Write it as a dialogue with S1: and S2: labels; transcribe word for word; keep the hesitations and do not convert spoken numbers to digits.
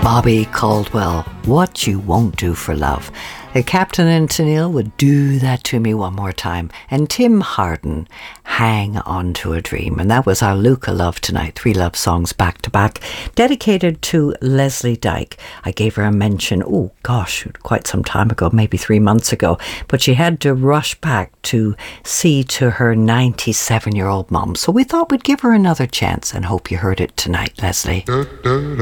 S1: Bobby Caldwell, What You Won't Do for Love. The Captain and Tennille would do that to me one more time. And Tim Harden, Hang On to a Dream. And that was our Luca love tonight. Three love songs back to back, dedicated to Leslie Dyke. I gave her a mention, oh gosh, quite some time ago, maybe three months ago. But she had to rush back to see to her ninety-seven-year-old mum. So we thought we'd give her another chance and hope you heard it tonight, Leslie.